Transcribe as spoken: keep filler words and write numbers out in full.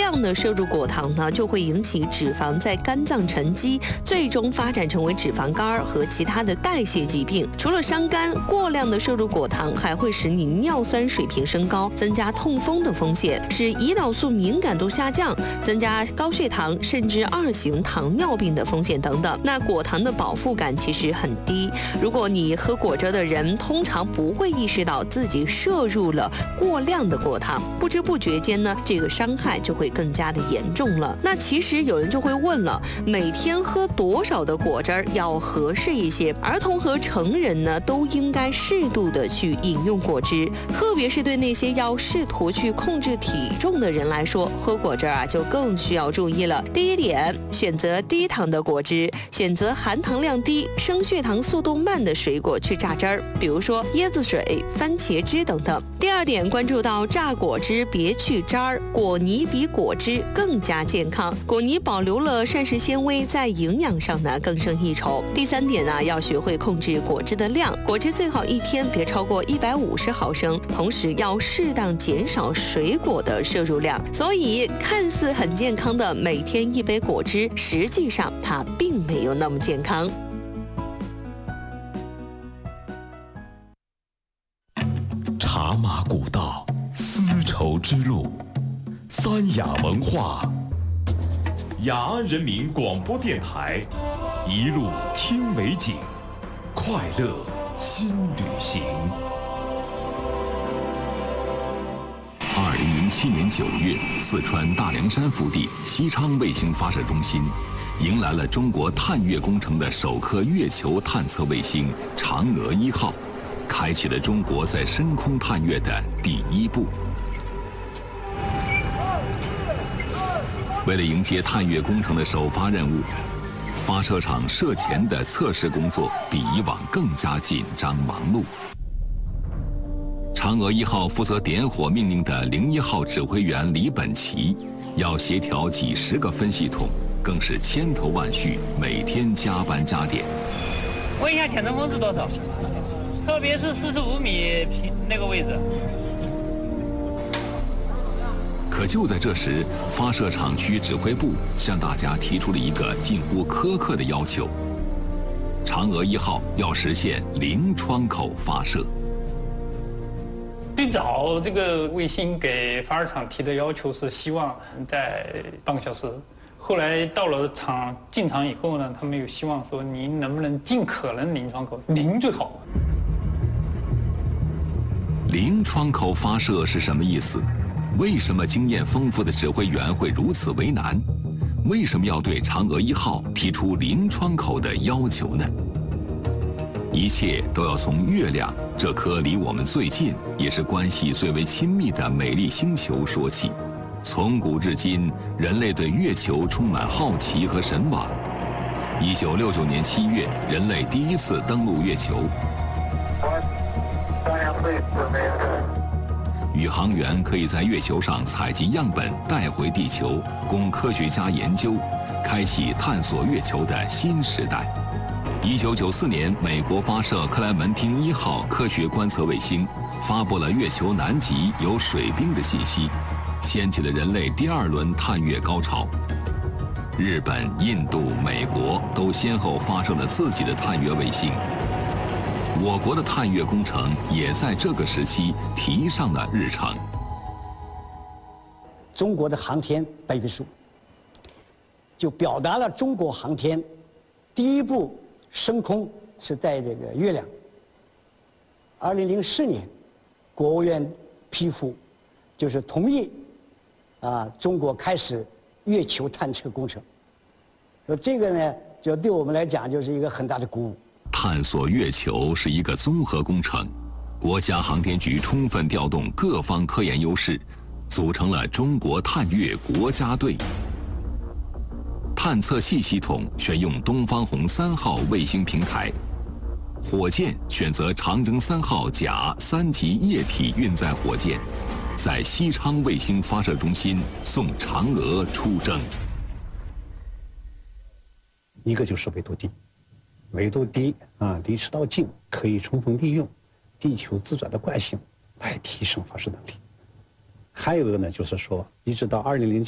量的摄入果糖呢，就会引起脂肪在肝脏沉积，最终发展成为脂肪肝和其他的代谢疾病。除了伤肝，过量的摄入果糖还会使你尿酸水平升高，增加痛风的风险，使胰岛素敏感度下降，增加高血糖甚至二型糖尿病的风险等等。那果糖的饱腹感其实很低，如果你喝果汁的人，通常不会意识到自己摄入了过量的果糖，不知不觉间呢，这个伤害就会更加的严重了。那其实有人就会问了，每天喝多少的果汁要合适一些？儿童和成人呢，都应该适度的去饮用果汁，特别是对那些要试图去控制体重的人来说，喝果汁啊就更需要注意了。第一点，选择低糖的果汁，选择含糖量低、升血糖速度慢的水果去榨汁儿，比如说椰子水、番茄汁等等。第二点，关注到榨果汁别去渣儿，果泥比果汁更加健康，果泥保留了膳食纤维，在营养上呢更胜一筹。第三点呢，要学会控制果汁的量，果汁最好一天别超过一百五十毫升，同时要适当减少水果的摄入量。所以看似很健康的每天一杯果汁，实际上它并没有那么健康。 茶马古道，丝绸之路，三雅文化，雅安人民广播电台，一路听美景，快乐新旅行。 二零零七年九月，四川大凉山腹地西昌卫星发射中心迎来了中国探月工程的首颗月球探测卫星“嫦娥一号”，开启了中国在深空探月的第一步。为了迎接探月工程的首发任务，发射场射前的测试工作比以往更加紧张忙碌。嫦娥一号负责点火命令的零一号指挥员李本奇，要协调几十个分系统，更是千头万绪，每天加班加点。 问一下潜成峰是多少？特别是四十五米平那个位置。 可就在这时，发射场区指挥部向大家提出了一个近乎苛刻的要求：嫦娥一号要实现零窗口发射。 最早这个卫星给发射场提的要求是希望在半个小时，后来到了场进场以后呢，他们又希望说您能不能尽可能零窗口，零最好。 零窗口发射是什么意思？为什么经验丰富的指挥员会如此为难？为什么要对嫦娥一号提出零窗口的要求呢？一切都要从月亮这颗离我们最近，也是关系最为亲密的美丽星球说起。从古至今，人类对月球充满好奇和神往。一九六九年七月，人类第一次登陆月球。宇航员可以在月球上采集样本带回地球，供科学家研究，开启探索月球的新时代。一九九四年，美国发射克莱门汀一号科学观测卫星，发布了月球南极有水冰的信息，掀起了人类第二轮探月高潮。日本、印度、美国都先后发射了自己的探月卫星。我国的探月工程也在这个时期提上了日程。 中国的航天白皮书就表达了中国航天第一步升空是在这个月亮。二零零四年，国务院批复，就是同意啊，中国开始月球探测工程。说这个呢，就对我们来讲就是一个很大的鼓舞。 探索月球是一个综合工程，国家航天局充分调动各方科研优势，组成了中国探月国家队。探测器系统选用东方红三号卫星平台，火箭选择长征三号甲三级液体运载火箭，在西昌卫星发射中心送嫦娥出征。 一个就是纬度低。纬度低啊，离赤道近，可以充分利用地球自转的惯性来提升发射能力。还有一个呢，就是说，一直到二零零